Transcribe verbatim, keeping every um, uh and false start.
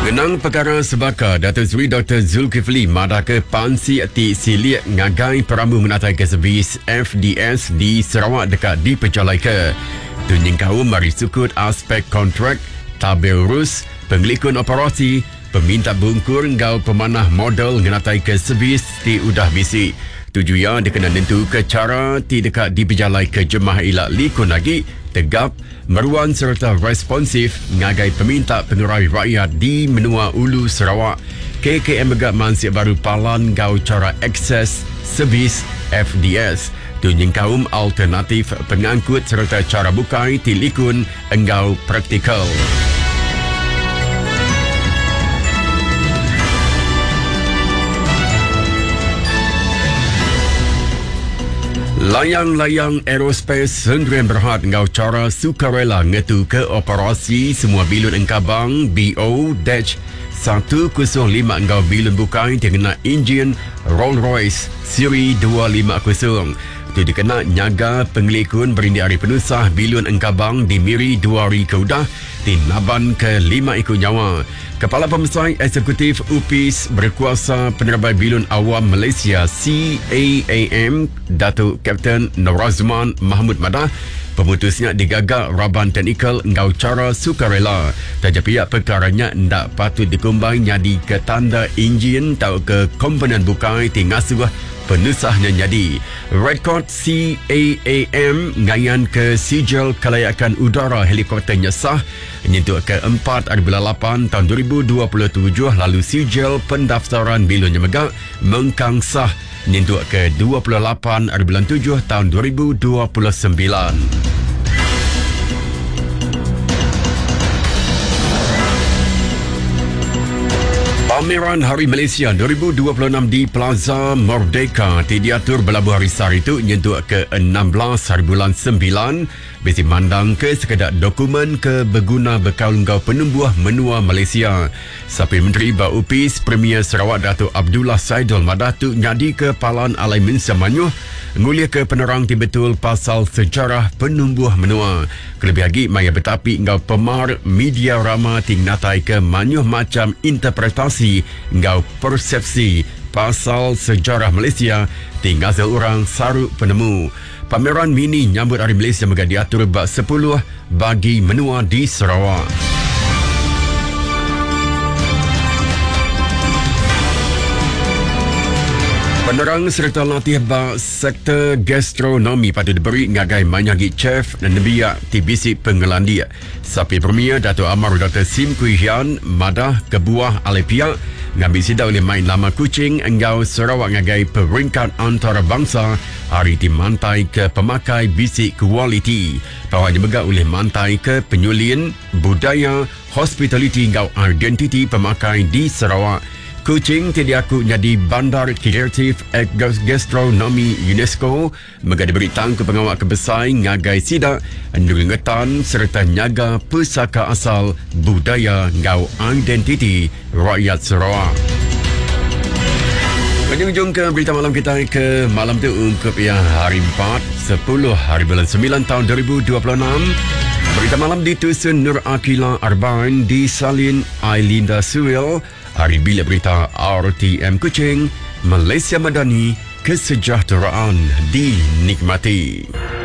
Mengenang perkara sebaka, Datuk Seri Doktor Zulkifli madah ke Pansi Ati Silik ngagai peramu menatai ke servis F D S di Sarawak dekat di Pecalai ke. Tunying kau mari sukut aspek kontrak, tabel urus, pengelikun operasi, peminta bungkur ngau pemanah modal menatai ke servis di udah bisi. Tujuan dikena nentu ke cara ti dekat di Pecalai ke jemaah ilak likun lagi tegap, meruan serta responsif ngagai peminta pengerai rakyat di Menua Ulu Sarawak. K K M Megak Mansip Baru Palan gau cara akses servis F D S. Tunying kaum alternatif pengangkut serta cara bukai tilikun enggau praktikal. Layang-layang aerospace sendirian berhad ngau cara sukarela ngetu ke operasi semua bilun engkabang B O satu kosong lima ngau bilun bukai dengan enjin Rolls-Royce siri dua lima kosong. Itu dikena nyaga pengelikun berindi hari penusah bilun engkabang di Miri dua hari keudah di Naban ke lima ikut nyawa. Kepala Pemesai Eksekutif U P I S Berkuasa Penerabai Bilun Awam Malaysia C A A M Datuk Kapten Norazman Mahmud Madah pemutusnya digagak Raban Teknikal ngau cara sukarela. Tajak pihak perkaranya ndak patut dikumbai nyadi ke tanda enjin tau ke komponen bukai tingasuh penusahnya nyadi. Rekod C A A M ngayan ke sijil kelayakan udara helikopternya sah nyentuh ke empat bulan lapan tahun dua ribu dua puluh tujuh lalu sijil pendaftaran bilunnya megak mengkang sah nyentuh ke dua puluh lapan bulan tujuh tahun dua ribu dua puluh sembilan. Pameran Hari Malaysia dua ribu dua puluh enam di Plaza Merdeka diatur berlabuh hari Sar itu nyentuh ke enam belas hari bulan sembilan besi mandang ke sekedar dokumen ke berguna bekal ngau penumbuh menua Malaysia. Sapi Menteri Bau U P I S Premier Sarawak Datuk Abdullah Saidul Madah tu nyadi ke Palan Alai Mensa Manyuh ngulia ke penerang ti betul pasal sejarah penumbuh menua. Kelebih lagi maya betapi ngau pemar media rama ting natai ke manyuh macam interpretasi ngau persepsi pasal sejarah Malaysia tinggal seorang saru penemu. Pameran mini nyambut Hari Malaysia megak diatur bab sepuluh bagi menua di Sarawak. Penerang serta latih bak sektor gastronomi patut diberi ngagai manyagi chef dan nebiak ti bisik pengelandi. Sapi Premier Datuk Amar Doktor Sim Kui Hian madah kebuah alai pihak ngambil sidau oleh main lama kucing enggau Sarawak ngagai peringkat antarabangsa hari ti mantai ke pemakai bisik kualiti. Pawanya megak oleh mantai ke penyulin budaya hospitality engau identiti pemakai di Sarawak. Kucing tidak aku jadi bandar kreatif gastronomi UNESCO megak diberi tang ke pengawal kebesai ngagai sidak ngetan serta nyaga pusaka asal budaya ngau identiti rakyat Sarawak. Penjung ke berita malam kita ke malam tu ungkup yang hari empat sepuluh hari bulan sembilan tahun dua ribu dua puluh enam. Berita malam ditusun Nur Akila Arba'in disalin Ailinda Suil. Hari bila berita R T M Kuching, Malaysia Madani, kesejahteraan dinikmati.